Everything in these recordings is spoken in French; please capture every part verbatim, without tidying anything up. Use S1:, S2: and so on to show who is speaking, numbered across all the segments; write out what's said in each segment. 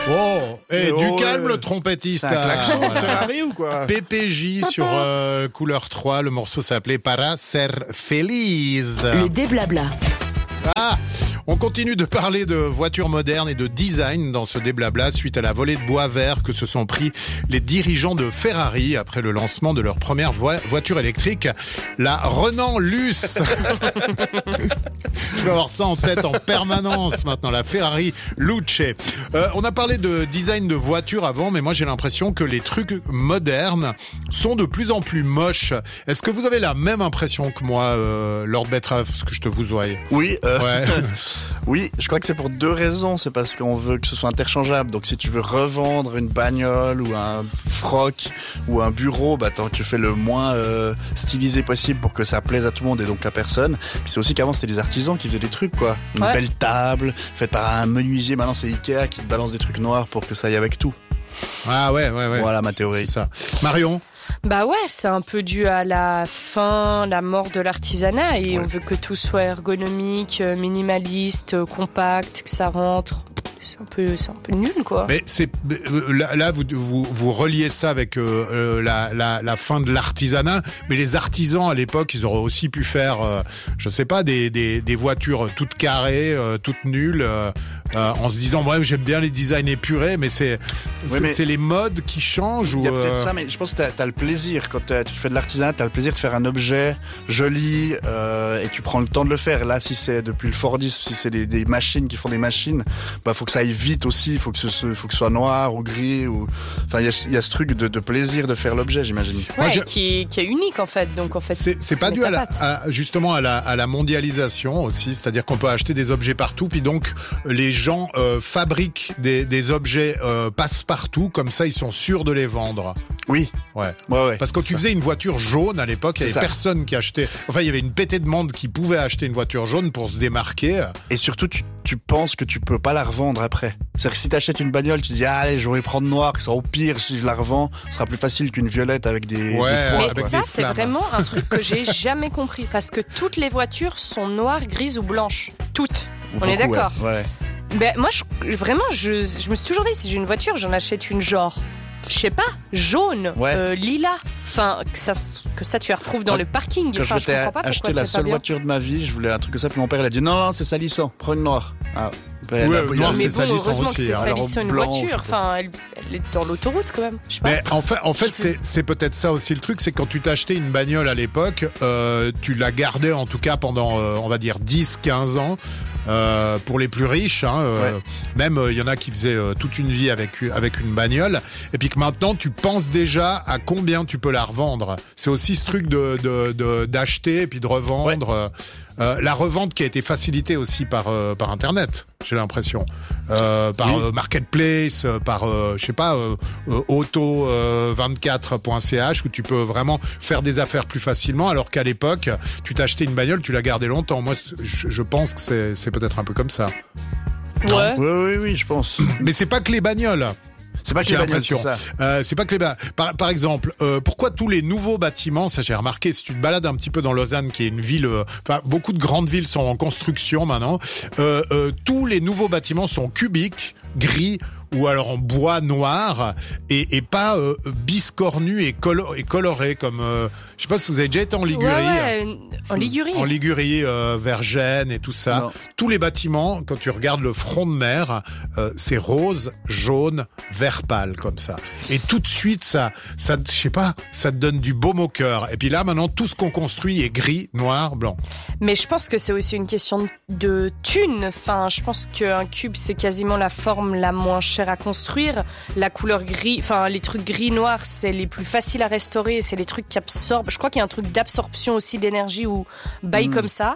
S1: Oh, et
S2: oh,
S1: du
S2: euh,
S1: calme le trompettiste.
S2: C'est un klaxon de Ferrari ou quoi?
S1: P P J sur euh, Couleur trois, le morceau s'appelait Para Ser Feliz.
S3: Le déblabla.
S1: Ah, on continue de parler de voitures modernes et de design dans ce déblabla suite à la volée de bois vert que se sont pris les dirigeants de Ferrari après le lancement de leur première vo- voiture électrique, la Renault Luce. Je vais avoir ça en tête en permanence maintenant, la Ferrari Luce. Euh, on a parlé de design de voiture avant, mais moi j'ai l'impression que les trucs modernes sont de plus en plus moches. Est-ce que vous avez la même impression que moi, euh, Lord Betrave, parce que je te vous voie?
S2: Oui, euh,
S1: Ouais.
S2: oui, je crois que c'est pour deux raisons. C'est parce qu'on veut que ce soit interchangeable. Donc si tu veux revendre une bagnole ou un froc ou un bureau, bah attends, tu fais le moins euh, stylisé possible pour que ça plaise à tout le monde et donc à personne. Puis c'est aussi qu'avant c'était des artisans qui faisaient des trucs quoi. Une
S4: Ouais.
S2: belle table faite par un menuisier. Maintenant c'est Ikea qui te balance des trucs noirs pour que ça aille avec tout.
S1: Ah ouais, ouais, ouais.
S2: Voilà ma théorie.
S1: C'est ça. Marion?
S4: Bah ouais, c'est un peu dû à la fin, la mort de l'artisanat et
S2: Ouais.
S4: on veut que tout soit ergonomique, euh, minimaliste, euh, compact, que ça rentre. C'est un peu, c'est un peu nul quoi.
S1: Mais c'est euh, là, là, vous, vous vous reliez ça avec euh, euh, la, la la fin de l'artisanat, mais les artisans à l'époque, ils auraient aussi pu faire, euh, je sais pas, des des des voitures toutes carrées, euh, toutes nulles, euh, euh, en se disant ouais j'aime bien les designs épurés, mais c'est
S2: Oui,
S1: c'est,
S2: mais-
S1: c'est les modes qui changent ou
S2: Il y a
S1: euh,
S2: peut-être ça, mais je pense que t'as, t'as le plaisir quand t'as- tu fais de l'artisanat, t'as le plaisir de faire un objet joli euh, et tu prends le temps de le faire. Là, si c'est depuis le Fordisme, si c'est des, des machines qui font des machines, bah faut que ça aille vite aussi. Faut que ce, ce- faut que ce soit noir ou gris ou. Enfin, il y a, il y a ce truc de, de plaisir de faire l'objet, j'imagine.
S1: moi,
S4: Ouais,
S1: je-
S4: qui, est, qui est unique en fait. Donc en fait,
S1: C'est, c'est
S4: ce
S1: pas
S4: n'est
S1: dû à la,
S4: patte.
S1: à- justement à la, à la mondialisation aussi, c'est-à-dire qu'on peut acheter des objets partout, puis donc les gens euh, fabriquent des, des objets euh, passe-partout, comme ça ils sont sûrs de les vendre.
S2: Oui,
S1: Ouais.
S2: ouais, ouais.
S1: Parce que quand tu
S2: Ça.
S1: faisais une voiture jaune à l'époque, il y
S2: C'est
S1: avait
S2: ça.
S1: personne qui achetait. Enfin, il y avait une pétée de monde qui pouvait acheter une voiture jaune pour se démarquer.
S2: Et surtout, tu, tu penses que tu peux pas la revendre après. C'est-à-dire que si t'achètes une bagnole, tu dis ah, allez, je vais prendre noir, que ça au pire si je la revends, ce sera plus facile qu'une violette avec des.
S1: Ouais,
S2: des points,
S4: Mais
S1: avec
S2: quoi.
S4: ça,
S1: des
S4: c'est
S1: flammes.
S4: vraiment un truc que j'ai jamais compris parce que toutes les voitures sont noires, grises ou blanches. Toutes.
S2: Ou
S4: On est
S2: beaucoup,
S4: d'accord.
S2: Ouais. ouais.
S4: Ben moi, je, vraiment, je, je me suis toujours dit si j'ai une voiture, j'en achète une genre, je sais pas, jaune,
S2: Ouais.
S4: euh, lilas. Enfin, que ça, que ça tu la retrouves dans
S2: Quand-
S4: le parking.
S2: Quand
S4: Enfin,
S2: je
S4: je
S2: m'étais
S4: comprends pas
S2: acheté
S4: pourquoi
S2: la
S4: c'est pas
S2: seule
S4: bien.
S2: voiture de ma vie, je voulais un truc comme ça, puis mon père il a dit non, non, c'est salissant, prends une noire. Ah, après,
S1: Ouais,
S2: elle a- il y a-
S1: noir,
S4: Mais
S1: c'est
S4: bon,
S1: salissant
S4: heureusement
S1: aussi,
S4: que c'est
S1: hein.
S2: Alors,
S4: salissant une
S2: blanc, je sais
S4: voiture.
S2: pas.
S4: Enfin, elle, elle est dans l'autoroute quand même. Je sais pas.
S1: Mais en fait, en fait,
S4: Je sais
S1: c'est, c'est peut-être ça aussi le truc, c'est quand tu t'achetais une bagnole à l'époque, euh, tu la gardais en tout cas pendant, euh, on va dire, dix, quinze ans. Euh, pour les plus riches, hein, euh,
S2: Ouais.
S1: même il euh, y en a qui faisaient euh, toute une vie avec avec une bagnole, et puis que maintenant tu penses déjà à combien tu peux la revendre. C'est aussi ce truc de de, de d'acheter et puis de revendre. Euh, euh, la revente qui a été facilitée aussi par euh, par internet, j'ai l'impression, euh, par
S2: Oui.
S1: euh, marketplace, euh, par euh, je sais pas euh, euh, auto vingt-quatre point c h où tu peux vraiment faire des affaires plus facilement, alors qu'à l'époque tu t'achetais une bagnole, tu la gardais longtemps. Moi, c'est- je, je pense que c'est c'est peut-être un peu comme ça.
S4: Ouais.
S2: Oui, oui, oui, je pense.
S1: Mais c'est pas que les bagnoles.
S2: C'est pas que
S1: J'ai
S2: les bagnoles,
S1: l'impression.
S2: c'est ça.
S1: Euh, c'est pas que les ba- par, par exemple, euh, pourquoi tous les nouveaux bâtiments, ça j'ai remarqué, si tu te balades un petit peu dans Lausanne, qui est une ville, euh, enfin beaucoup de grandes villes sont en construction maintenant, euh, euh, tous les nouveaux bâtiments sont cubiques, gris ou alors en bois noir et, et pas euh, biscornus et, colo- et colorés comme, euh, je sais pas si vous avez déjà été en Ligurie.
S4: Ouais, ouais, en Ligurie.
S1: En Ligurie, euh, vers Gênes et tout ça.
S2: Non.
S1: Tous les bâtiments, quand tu regardes le front de mer, euh, c'est rose, jaune, vert pâle comme ça. Et tout de suite, ça, ça, je sais pas, ça te donne du baume au cœur. Et puis là, maintenant, tout ce qu'on construit est gris, noir, blanc.
S4: Mais je pense que c'est aussi une question de thunes. Enfin, je pense qu'un cube, c'est quasiment la forme la moins chère à construire. La couleur gris, enfin, les trucs gris-noirs, c'est les plus faciles à restaurer. C'est les trucs qui absorbent. Je crois qu'il y a un truc d'absorption aussi d'énergie ou bail
S2: Mm.
S4: comme ça.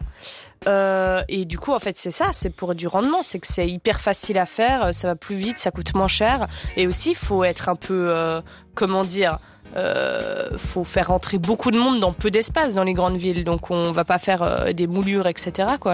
S4: Euh, et du coup, en fait, c'est ça, c'est pour du rendement, c'est que c'est hyper facile à faire, ça va plus vite, ça coûte moins cher. Et aussi, il faut être un peu, euh, comment dire, euh, faut faire rentrer beaucoup de monde dans peu d'espace dans les grandes villes. Donc, on va pas faire euh, des moulures, et cetera, quoi, non ?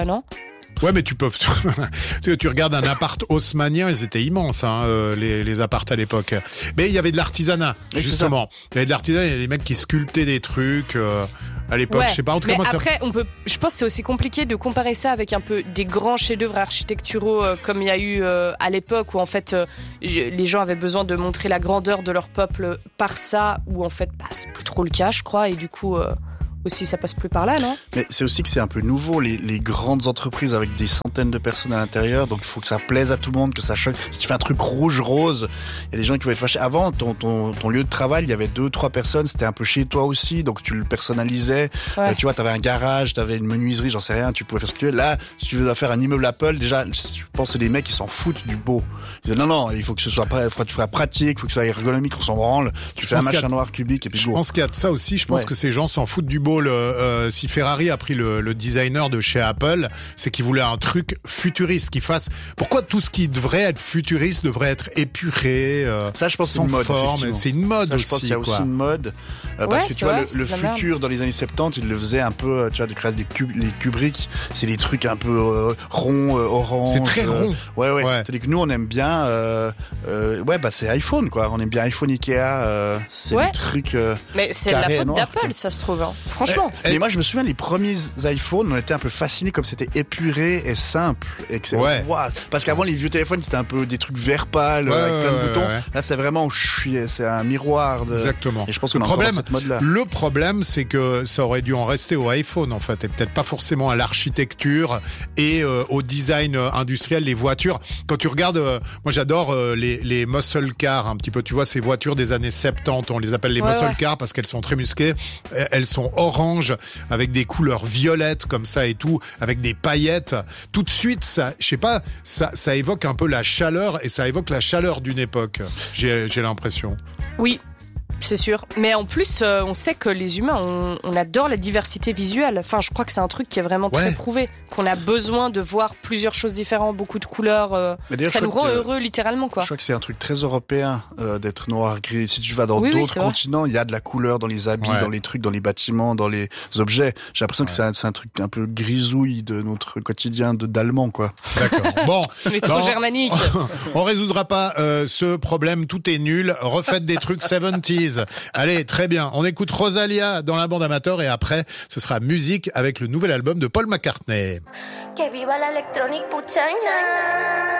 S1: Ouais, mais tu peux. tu, tu regardes un appart haussmannien, ils étaient immenses, hein, euh, les, les apparts à l'époque. Mais il y avait de l'artisanat,
S2: oui,
S1: justement. Il y avait de l'artisanat, il y avait des mecs qui sculptaient des trucs. Euh, à l'époque,
S4: ouais,
S1: je sais pas. En tout
S4: mais
S1: cas, moi,
S4: après,
S1: ça...
S4: on peut. Je pense que c'est aussi compliqué de comparer ça avec un peu des grands chefs-d'œuvre architecturaux euh, comme il y a eu euh, à l'époque où en fait euh, les gens avaient besoin de montrer la grandeur de leur peuple par ça, où en fait bah, c'est plus trop le cas, je crois, et du coup. Euh, Aussi, ça passe plus par là, non?
S2: Mais c'est aussi que c'est un peu nouveau, les, les grandes entreprises avec des centaines de personnes à l'intérieur, donc il faut que ça plaise à tout le monde, que ça choque. Si tu fais un truc rouge-rose, il y a des gens qui vont être fâchés. Avant, ton, ton, ton lieu de travail, il y avait deux, trois personnes, c'était un peu chez toi aussi, donc tu le personnalisais.
S4: Ouais.
S2: Euh, tu vois, t'avais un garage, t'avais une menuiserie, j'en sais rien, tu pouvais faire ce que tu veux. Là, si tu veux faire un immeuble Apple, déjà, je pense que c'est des mecs qui s'en foutent du beau. Ils disent, non, non, il faut que ce soit, il faut que ce soit pratique, il faut que ce soit ergonomique, on s'en branle. Tu fais un machin noir cubique et puis
S1: Je
S2: go.
S1: pense qu'il y a de ça aussi. Je pense
S2: ouais.
S1: que ces gens s'en foutent du beau. Le, euh, si Ferrari a pris le, le designer de chez Apple, c'est qu'il voulait un truc futuriste, qui fasse. Pourquoi tout ce qui devrait être futuriste devrait être épuré, euh,
S2: ça, je pense,
S1: sans
S2: c'est une mode,
S1: forme. C'est une mode
S2: ça,
S1: aussi.
S2: Je pense qu'il y a
S1: quoi.
S2: aussi une mode euh, parce
S4: ouais,
S2: que tu vois
S4: vrai,
S2: le, le futur dans les années soixante-dix, il le faisait un peu. Tu vois, de créer des cubes, les Kubrick, c'est des trucs un peu euh, ronds, euh, orange.
S1: C'est très rond.
S2: Euh, ouais, ouais.
S1: ouais.
S2: C'est-à-dire que nous, on aime bien. Euh, euh, ouais, bah c'est iPhone, quoi. On aime bien iPhone, Ikea. Euh, c'est
S4: ouais.
S2: des trucs. Euh,
S4: Mais c'est la faute d'Apple, ça se trouve. Hein. Franchement.
S2: Et, et moi, je me souviens les premiers iPhones, on était un peu fascinés comme c'était épuré et simple. Et que c'est,
S1: ouais.
S2: wow. Parce qu'avant, les vieux téléphones, c'était un peu des trucs vert pâle
S1: ouais,
S2: avec plein de
S1: ouais,
S2: boutons.
S1: Ouais.
S2: Là, c'est vraiment, c'est un miroir. De...
S1: Exactement.
S2: Et je pense qu'on
S1: le
S2: a
S1: problème,
S2: encore cette mode-là.
S1: Le problème, c'est que ça aurait dû en rester au iPhone, en fait, et peut-être pas forcément à l'architecture et euh, au design industriel, les voitures. Quand tu regardes, euh, moi j'adore euh, les, les muscle cars, un petit peu, tu vois, ces voitures des années soixante-dix, on les appelle les
S4: ouais,
S1: muscle
S4: ouais.
S1: cars parce qu'elles sont très musclées. Elles sont oranges, avec des couleurs violettes comme ça et tout, avec des paillettes. Tout de suite, ça, je sais pas, ça, ça évoque un peu la chaleur et ça évoque la chaleur d'une époque. J'ai, j'ai l'impression.
S4: Oui. C'est sûr. Mais en plus, euh, on sait que les humains, on, on adore la diversité visuelle. Enfin, je crois que c'est un truc qui est vraiment ouais. très prouvé. Qu'on a besoin de voir plusieurs choses différentes, beaucoup de couleurs. Euh, ça nous rend que, heureux, littéralement, quoi.
S2: Je crois que c'est un truc très européen euh, d'être noir, gris. Si tu vas dans
S4: oui,
S2: d'autres
S4: oui,
S2: continents, il y a de la couleur dans les habits, ouais. dans les trucs, dans les bâtiments, dans les objets. J'ai l'impression ouais. que c'est un, c'est un truc un peu grisouille de notre quotidien de d'allemand, quoi.
S1: D'accord. Bon.
S4: On est trop non, germanique.
S1: On résoudra pas euh, ce problème. Tout est nul. Refaites des trucs soixante-dix. Allez, très bien. On écoute Rosalia dans la bande amateur et après, ce sera musique avec le nouvel album de Paul McCartney.
S3: Que viva la electronic puchaina.